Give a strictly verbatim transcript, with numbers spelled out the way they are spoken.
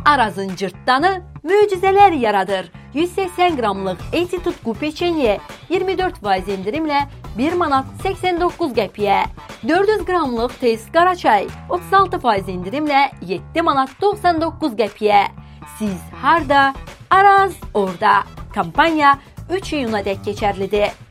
Arazın cırtdanı möcüzələr yaradır. yüz səksən qramlıq Eti Tutqu peçenye iyirmi dörd faiz endirimlə bir manat səksən doqquz qəpiyə. dörd yüz qramlıq Tez Qaraçay otuz altı faiz endirimlə yeddi manat doxsan doqquz qəpiyə. Siz harda? Araz orada. Kampanya üç iyuna dək keçərlidir.